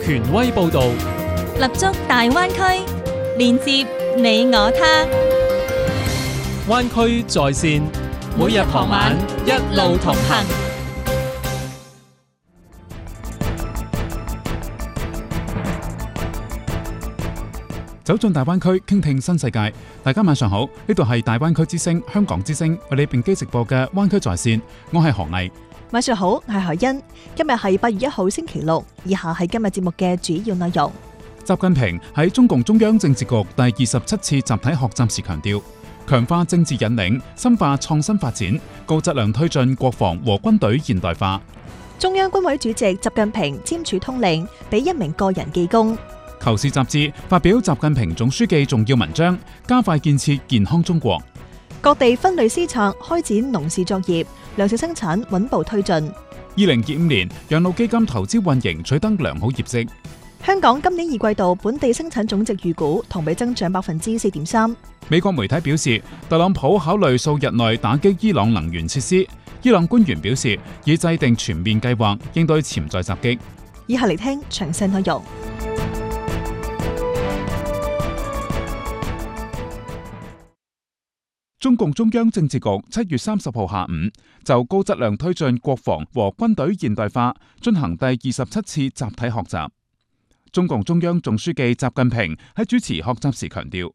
權威報導， 立足大灣區，連接你我他。 灣區在線，每日傍晚一路同行。 走進大灣區，傾聽新世界。大家晚上好，呢度係大灣區之聲香港之聲為你並機直播嘅灣區在線，我係何毅。 晚上好，我係何欣。今日係8月1號星期六，以下係今日節目嘅主要內容。 習近平喺中共中央政治局第27次集體學習時強調，強化政治引領，深化創新發展，高質量推進國防和軍隊現代化。 中央軍委主席習近平簽署通令，俾一名個人記功。 求是雜誌發表習近平總書記重要文章，加快建設健康中國。 各地分類施策，開展農事作業，糧食生產穩步推進。 2025年養老基金投資運營取得良好業績。 香港今年2季度本地生產總值預估同比增長4.3%。 美國媒體表示，特朗普考慮數日內打擊伊朗能源設施。伊朗官員表示，已制定全面計劃應對潛在襲擊。 以下嚟聽詳細內容。 中共中央政治局7月30號下午就高質量推進國防和軍隊現代化進行第27次集體學習。中共中央總書記習近平喺主持學習時強調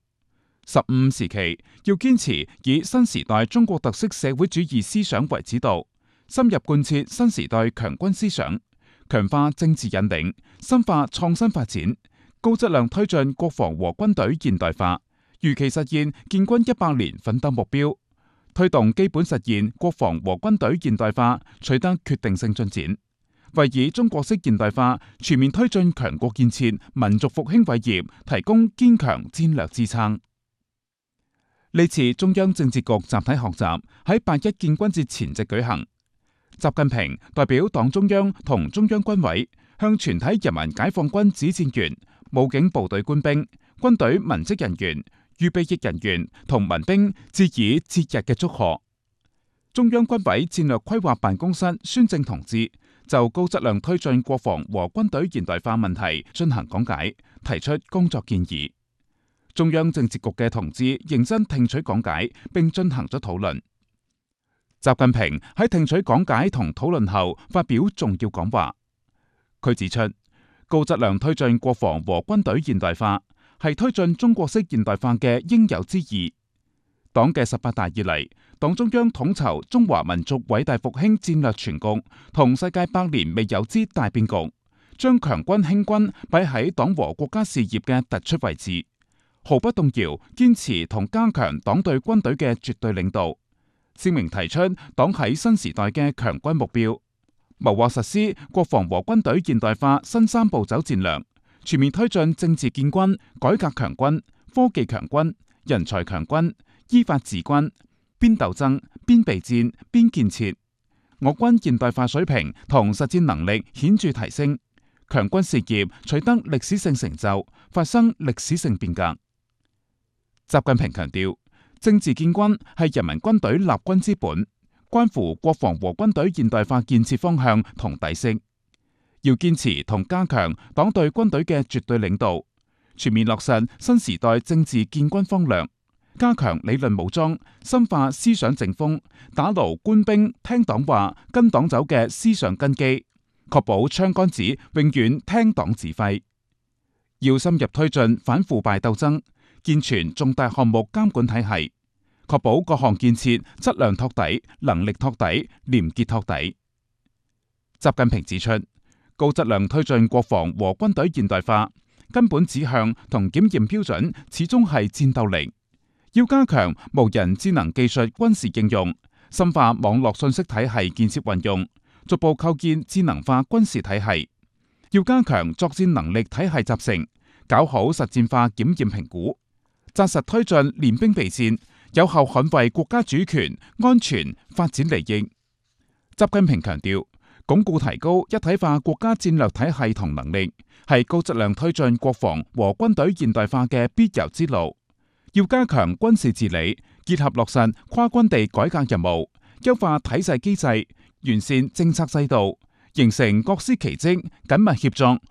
，15時期要堅持以新時代中國特色社會主義思想為指導，深入貫徹新時代強軍思想，強化政治引領，深化創新發展，高質量推進國防和軍隊現代化，如期實現建軍100年奮鬥目標，推動基本實現國防和軍隊現代化取得決定性進展，為以中國式現代化全面推進強國建設、民族復興偉業提供堅強戰略支撐。呢次中央政治局集體學習喺8·1建軍節前夕舉行，習近平代表黨中央同中央軍委向全體人民解放軍指戰員、武警部隊官兵、軍隊文職人員、預備役人員同民兵致以節日嘅祝賀。中央軍委戰略規劃辦公室孫正同志就高質量推進國防和軍隊現代化問題進行講解，提出工作建議。中央政治局嘅同志認真聽取講解，並進行咗討論。習近平喺聽取講解同討論後發表重要講話。佢指出，高質量推進國防和軍隊現代化係推進中國式現代化嘅應有之義。黨嘅18大以嚟，黨中央統籌中華民族偉大復興戰略全局同世界百年未有之大變局，將強軍興軍擺喺黨和國家事業嘅突出位置，毫不動搖堅持同加強黨對軍隊嘅絕對領導，鮮明提出黨喺新時代嘅強軍目標，謀劃實施國防和軍隊現代化新3步走戰略，全面推進政治建軍、改革強軍、科技強軍、人才強軍、依法治軍，邊鬥爭、邊備戰、邊建設。我軍現代化水平同實戰能力顯著提升，強軍事業取得歷史性成就，發生歷史性變革。習近平強調，政治建軍係人民軍隊立軍之本，關乎國防和軍隊現代化建設方向同底色。要堅持同加強黨對軍隊嘅絕對領導，全面落實新時代政治建軍方略，加強理論武裝，深化思想整風，打牢官兵聽黨話、跟黨走嘅思想根基，確保槍桿子永遠聽黨指揮。要深入推進反腐敗鬥爭，健全重大項目監管體系，確保各項建設質量托底、能力托底、廉潔托底。習近平指出，高質量推進國防和軍隊現代化，根本指向同檢驗標準始終係戰鬥力。要加強無人智能技術軍事應用，深化網絡信息體系建設運用，逐步構建智能化軍事體系。要加強作戰能力體系集成，搞好實戰化檢驗評估，紮實推進練兵備戰，有效捍衛國家主權、安全、發展利益。習近平強調，鞏固提高一體化國家戰略體系同能力，係高質量推進國防和軍隊現代化嘅必由之路。要加強軍事治理，結合落實跨軍地改革任務，優化體制機制，完善政策制度，形成各司其職、緊密協作、